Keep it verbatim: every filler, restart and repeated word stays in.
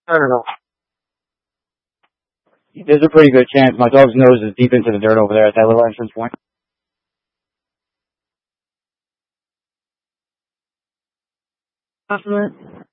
I don't know. There's a pretty good chance my dog's nose is deep into the dirt over there at that little entrance point. Compliment.